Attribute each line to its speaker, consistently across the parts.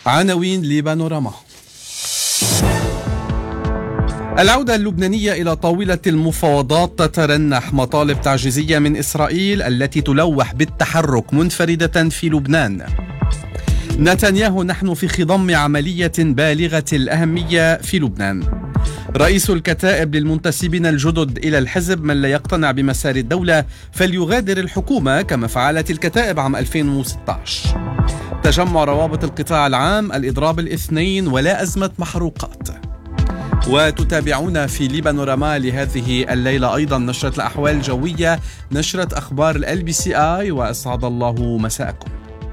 Speaker 1: عناوين لبانوراما. العودة اللبنانية إلى طاولة المفاوضات تترنح، مطالب تعجيزية من إسرائيل التي تلوح بالتحرك منفردة في لبنان. نتنياهو: نحن في خضم عملية بالغة الأهمية في لبنان. رئيس الكتائب للمنتسبين الجدد إلى الحزب: من لا يقتنع بمسار الدولة فليغادر الحكومة كما فعلت الكتائب عام 2016. تجمع روابط القطاع العام: الإضراب الاثنين ولا أزمة محروقات. وتتابعون في لبانوراما لهذه الليلة أيضا نشرة الأحوال الجوية، نشرة أخبار LBCI، وأسعد الله مساءكم.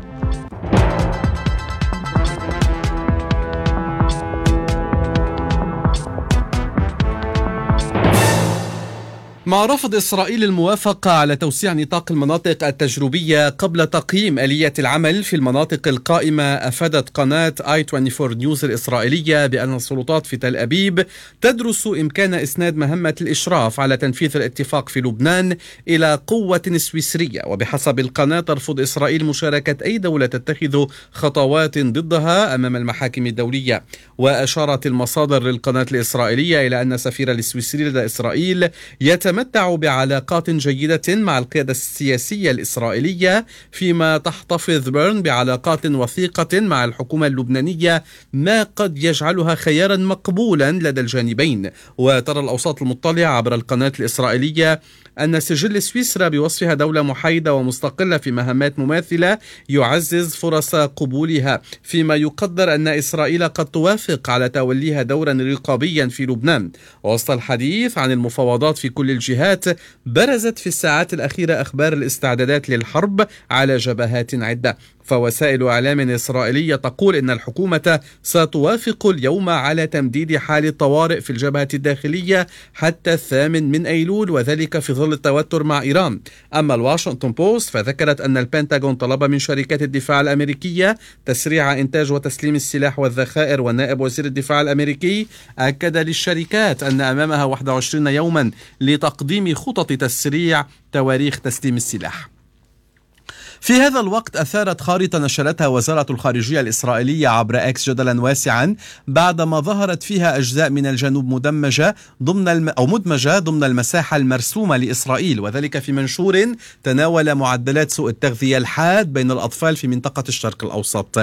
Speaker 1: مع رفض إسرائيل الموافقة على توسيع نطاق المناطق التجريبية قبل تقييم آلية العمل في المناطق القائمة، أفادت قناة I24 نيوز الإسرائيلية بأن السلطات في تل أبيب تدرس إمكان إسناد مهمة الإشراف على تنفيذ الاتفاق في لبنان إلى قوة سويسرية. وبحسب القناة ترفض إسرائيل مشاركة أي دولة تتخذ خطوات ضدها أمام المحاكم الدولية. وأشارت المصادر للقناة الإسرائيلية إلى أن سفير السويسري لدى إسرائيل يتمتع بعلاقات جيدة مع القيادة السياسية الإسرائيلية، فيما تحتفظ بيرن بعلاقات وثيقة مع الحكومة اللبنانية، ما قد يجعلها خيارا مقبولا لدى الجانبين. وترى الأوساط المطلعة عبر القناة الإسرائيلية أن سجل سويسرا بوصفها دولة محايدة ومستقلة في مهمات مماثلة يعزز فرص قبولها، فيما يقدر أن إسرائيل قد توافق على توليها دورا رقابيا في لبنان. وسط الحديث عن المفاوضات في كل الجهات، برزت في الساعات الأخيرة أخبار الاستعدادات للحرب على جبهات عدة. فوسائل إعلام إسرائيلية تقول إن الحكومة ستوافق اليوم على تمديد حال الطوارئ في الجبهة الداخلية حتى 8 أيلول، وذلك في ظل التوتر مع إيران. أما الواشنطن بوست فذكرت أن البنتاغون طلب من شركات الدفاع الأمريكية تسريع إنتاج وتسليم السلاح والذخائر، ونائب وزير الدفاع الأمريكي أكد للشركات أن أمامها 21 يوما لتقديم خطط تسريع تواريخ تسليم السلاح. في هذا الوقت أثارت خارطة نشرتها وزارة الخارجية الإسرائيلية عبر إكس جدلا واسعا بعدما ظهرت فيها أجزاء من الجنوب مدمجة ضمن المساحة المرسومة لإسرائيل، وذلك في منشور تناول معدلات سوء التغذية الحاد بين الأطفال في منطقة الشرق الأوسط.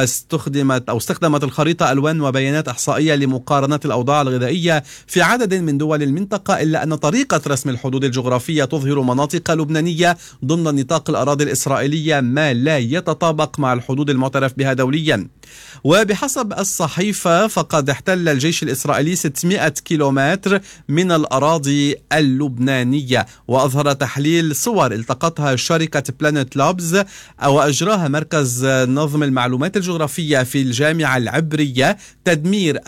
Speaker 1: واستخدمت الخريطة ألوان وبيانات إحصائية لمقارنة الأوضاع الغذائية في عدد من دول المنطقة، إلا أن طريقة رسم الحدود الجغرافية تظهر مناطق لبنانية ضمن نطاق الأراضي الإسرائيلية ما لا يتطابق مع الحدود المعترف بها دوليا. وبحسب الصحيفة فقد احتل الجيش الإسرائيلي 600 كيلومتر من الأراضي اللبنانية. وأظهر تحليل صور التقطها شركة بلانيت لابز وأجراها مركز نظم المعلومات الجغرافية في الجامعة العبرية تدمير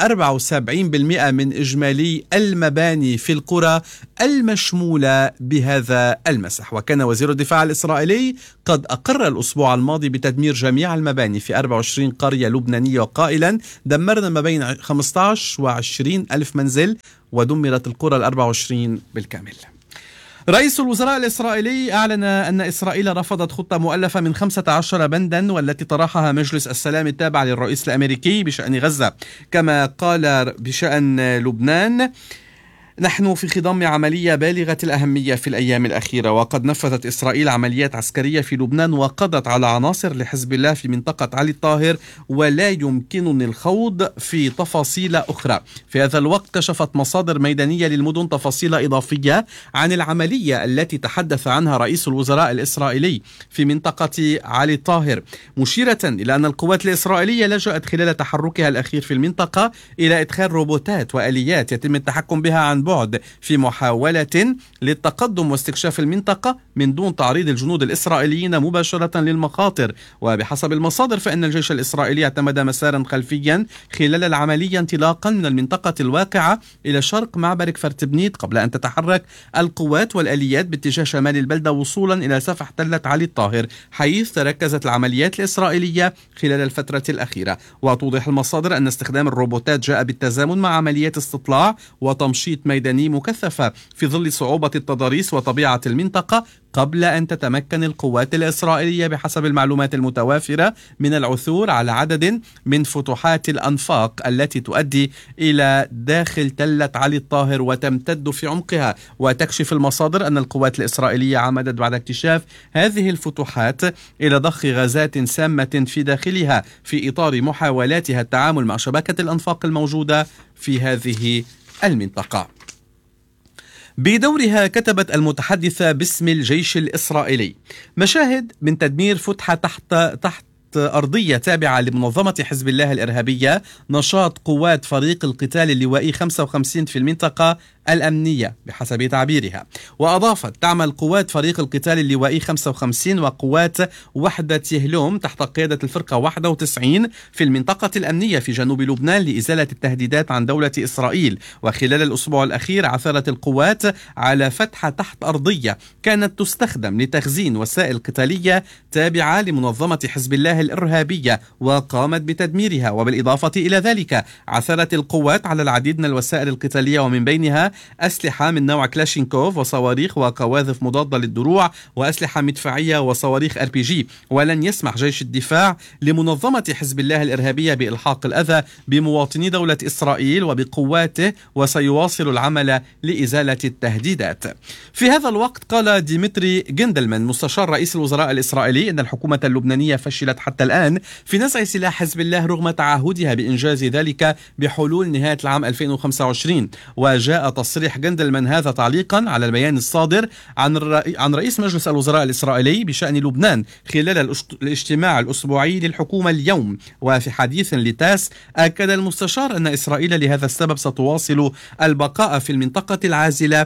Speaker 1: 74% من إجمالي المباني في القرى المشمولة بهذا المسح. وكان وزير الدفاع الإسرائيلي قد أقر الأسبوع الماضي بتدمير جميع المباني في 24 قرية لبنانية، قائلا دمرنا ما بين 15 و20 ألف منزل، ودمرت القرى 24 بالكامل. رئيس الوزراء الإسرائيلي أعلن أن إسرائيل رفضت خطة مؤلفة من 15 بندا والتي طرحها مجلس السلام التابع للرئيس الأمريكي بشأن غزة. كما قال بشأن لبنان: نحن في خضم عملية بالغة الأهمية في الأيام الأخيرة، وقد نفذت إسرائيل عمليات عسكرية في لبنان وقضت على عناصر لحزب الله في منطقة علي الطاهر، ولا يمكنني الخوض في تفاصيل أخرى. في هذا الوقت كشفت مصادر ميدانية للمدن تفاصيل إضافية عن العملية التي تحدث عنها رئيس الوزراء الإسرائيلي في منطقة علي الطاهر، مشيرة إلى أن القوات الإسرائيلية لجأت خلال تحركها الأخير في المنطقة إلى إدخال روبوتات وآليات يتم التحكم بها عن بعد في محاولة للتقدم واستكشاف المنطقة من دون تعريض الجنود الإسرائيليين مباشرة للمخاطر. وبحسب المصادر فإن الجيش الإسرائيلي اعتمد مسارا خلفيا خلال العملية انطلاقا من المنطقة الواقعة إلى شرق معبر كفر تبنيت، قبل أن تتحرك القوات والآليات باتجاه شمال البلدة وصولا إلى سفح تلة علي الطاهر، حيث تركزت العمليات الإسرائيلية خلال الفترة الأخيرة. وتوضح المصادر أن استخدام الروبوتات جاء بالتزامن مع عمليات استطلاع وتمشيط ميداني الميداني مكثفة في ظل صعوبة التضاريس وطبيعة المنطقة، قبل أن تتمكن القوات الإسرائيلية بحسب المعلومات المتوافرة من العثور على عدد من فتوحات الأنفاق التي تؤدي إلى داخل تلة علي الطاهر وتمتد في عمقها. وتكشف المصادر أن القوات الإسرائيلية عمدت بعد اكتشاف هذه الفتوحات إلى ضخ غازات سامة في داخلها في إطار محاولاتها التعامل مع شبكة الأنفاق الموجودة في هذه المنطقة. بدورها كتبت المتحدثة باسم الجيش الإسرائيلي: مشاهد من تدمير فتحة تحت أرضية تابعة لمنظمة حزب الله الإرهابية، نشاط قوات فريق القتال اللوائي 55 في المنطقة الأمنية بحسب تعبيرها. وأضافت: تعمل قوات فريق القتال اللوائي 55 وقوات وحدة يهلوم تحت قيادة الفرقة 91 في المنطقة الأمنية في جنوب لبنان لإزالة التهديدات عن دولة إسرائيل. وخلال الأسبوع الأخير عثرت القوات على فتحة تحت أرضية كانت تستخدم لتخزين وسائل قتالية تابعة لمنظمة حزب الله الإرهابية وقامت بتدميرها. وبالإضافة إلى ذلك عثرت القوات على العديد من الوسائل القتالية ومن بينها أسلحة من نوع كلاشينكوف وصواريخ وقواذف مضادة للدروع وأسلحة مدفعية وصواريخ RPG. ولن يسمح جيش الدفاع لمنظمة حزب الله الإرهابية بإلحاق الأذى بمواطني دولة إسرائيل وبقواته، وسيواصل العمل لإزالة التهديدات. في هذا الوقت قال ديمتري جندلمان مستشار رئيس الوزراء الإسرائيلي أن الحكومة اللبنانية فشلت حتى الآن في نزع سلاح حزب الله رغم تعهدها بإنجاز ذلك بحلول نهاية العام 2025. وجاء تصريح جندلمان هذا تعليقا على البيان الصادر عن رئيس مجلس الوزراء الإسرائيلي بشأن لبنان خلال الاجتماع الأسبوعي للحكومة اليوم. وفي حديث لتاس أكد المستشار أن إسرائيل لهذا السبب ستواصل البقاء في المنطقة العازلة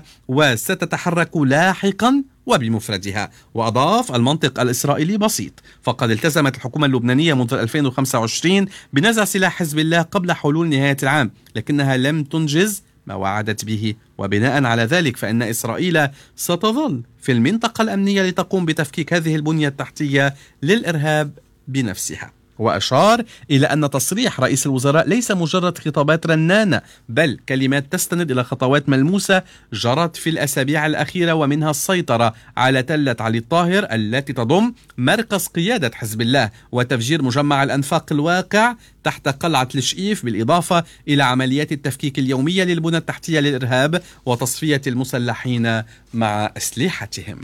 Speaker 1: وستتحرك لاحقا وبمفردها. وأضاف: المنطق الإسرائيلي بسيط، فقد التزمت الحكومة اللبنانية منذ 2025 بنزع سلاح حزب الله قبل حلول نهاية العام، لكنها لم تنجز ما وعدت به. وبناء على ذلك فإن إسرائيل ستظل في المنطقة الأمنية لتقوم بتفكيك هذه البنية التحتية للإرهاب بنفسها. وأشار إلى أن تصريح رئيس الوزراء ليس مجرد خطابات رنانة، بل كلمات تستند إلى خطوات ملموسة جرت في الأسابيع الأخيرة، ومنها السيطرة على تلة علي الطاهر التي تضم مركز قيادة حزب الله وتفجير مجمع الأنفاق الواقع تحت قلعة الشئيف، بالإضافة إلى عمليات التفكيك اليومية للبنى التحتية للإرهاب وتصفية المسلحين مع أسلحتهم.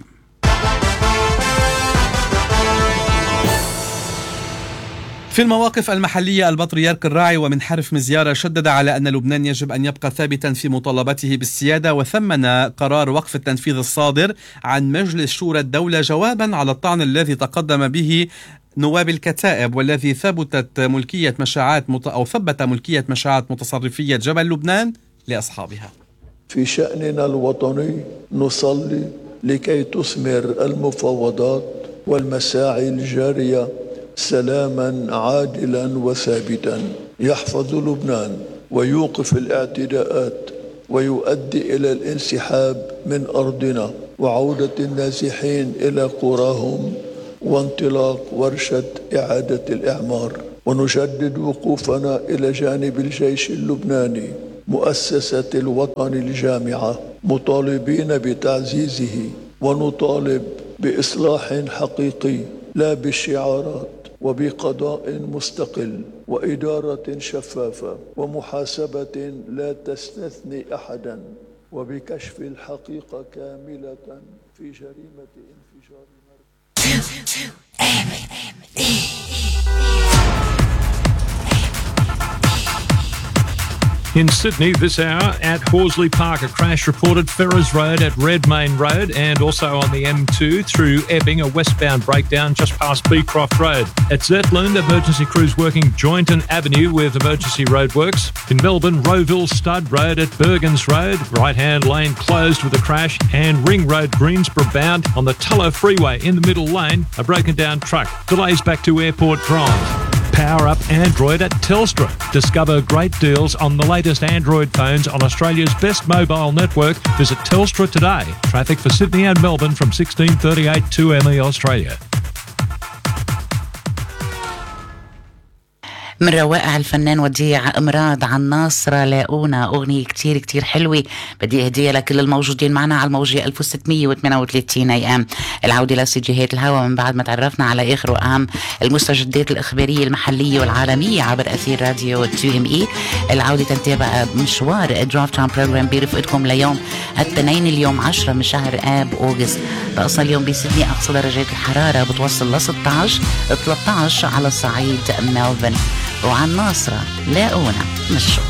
Speaker 1: في المواقف المحلية، البطريرك الراعي ومن حرف مزيارة شدد على أن لبنان يجب أن يبقى ثابتا في مطالبته بالسيادة، وثمن قرار وقف التنفيذ الصادر عن مجلس شورى الدولة جوابا على الطعن الذي تقدم به نواب الكتائب والذي ثبت ملكية مشاعات متصرفية جبل لبنان لأصحابها.
Speaker 2: في شأننا الوطني نصلي لكي تثمر المفاوضات والمساعي الجارية سلاما عادلا وثابتا يحفظ لبنان ويوقف الاعتداءات ويؤدي إلى الانسحاب من أرضنا وعودة النازحين إلى قراهم وانطلاق ورشة إعادة الإعمار. ونجدد وقوفنا إلى جانب الجيش اللبناني مؤسسة الوطن الجامعة مطالبين بتعزيزه، ونطالب بإصلاح حقيقي لا بالشعارات، وبقضاء مستقل وإدارة شفافة ومحاسبة لا تستثني أحدا، وبكشف الحقيقة كاملة في جريمة انفجار
Speaker 3: In Sydney this hour at Horsley Park, a crash reported Ferrers Road at Redmayne Road and also on the M2 through Epping, a westbound breakdown just past Beecroft Road. At Zetland, emergency crews working Joynton Avenue with emergency roadworks. In Melbourne, Rowville Stud Road at Bergens Road, right-hand lane closed with a crash, and Ring Road, Greensboro bound on the Tullow Freeway in the middle lane, a broken down truck. Delays back to Airport Drive. Power up Android at Telstra. Discover great deals on the latest Android phones on Australia's best mobile network. Visit Telstra today. Traffic for Sydney and Melbourne from 16:38 2ME Australia.
Speaker 4: من روائع الفنان وديع امراض عن ناصرة لاقونا، أغنية كتير كتير حلوة، بدي أهديها لكل الموجودين معنا على الموجة 1638 AM. العودة لسجهات الهوا من بعد ما تعرفنا على آخر وأهم المستجدات الإخبارية المحلية والعالمية عبر أثير راديو 2ME. العودة تنتابع مشوار دراف تايم بروجرام بيرفقكم ليوم الاثنين اليوم 10 من شهر آب أوغست. طقسنا اليوم بسيدني أقصى درجات الحرارة بتوصل ل 16-13 على صعيد ملبورن، وعن ناصرة لاقونا من الشوق.